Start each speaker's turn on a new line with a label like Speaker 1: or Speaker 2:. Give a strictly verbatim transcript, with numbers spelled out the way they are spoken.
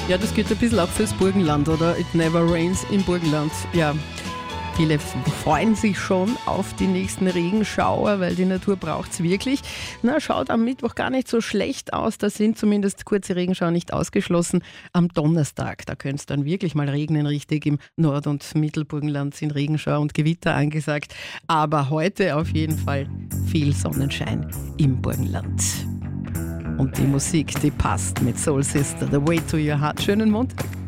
Speaker 1: Ja, das geht ein bisschen auch fürs Burgenland, oder? It never rains im Burgenland. Ja, viele freuen sich schon auf die nächsten Regenschauer, weil die Natur braucht es wirklich. Na, schaut am Mittwoch gar nicht so schlecht aus. Da sind zumindest kurze Regenschauer nicht ausgeschlossen. Am Donnerstag, da könnte es dann wirklich mal regnen, richtig. Im Nord- und Mittelburgenland sind Regenschauer und Gewitter angesagt. Aber heute auf jeden Fall viel Sonnenschein im Burgenland. Und die Musik, die passt mit Soul Sister, The Way to Your Heart. Schönen Montag.